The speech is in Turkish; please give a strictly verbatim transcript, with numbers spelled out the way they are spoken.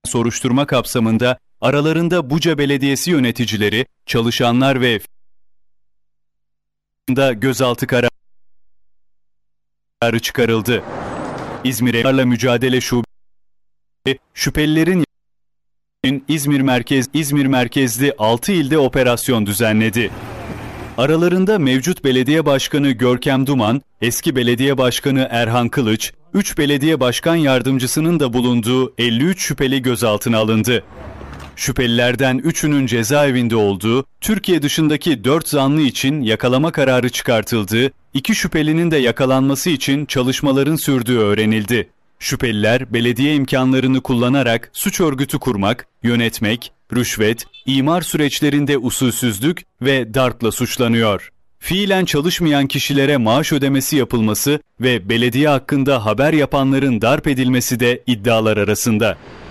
soruşturma kapsamında aralarında Buca Belediyesi yöneticileri, çalışanlar ve da gözaltı kararı çıkarıldı. İzmir'e mücadele şube şüphelilerin İzmir merkez İzmir merkezli altı ilde operasyon düzenledi. Aralarında mevcut belediye başkanı Görkem Duman, eski belediye başkanı Erhan Kılıç, üç belediye başkan yardımcısının da bulunduğu elli üç şüpheli gözaltına alındı. Şüphelilerden üçünün cezaevinde olduğu, Türkiye dışındaki dört zanlı için yakalama kararı çıkartıldığı, iki şüphelinin de yakalanması için çalışmaların sürdüğü öğrenildi. Şüpheliler belediye imkanlarını kullanarak suç örgütü kurmak, yönetmek, rüşvet, imar süreçlerinde usulsüzlük ve darpla suçlanıyor. Fiilen çalışmayan kişilere maaş ödemesi yapılması ve belediye hakkında haber yapanların darp edilmesi de iddialar arasında.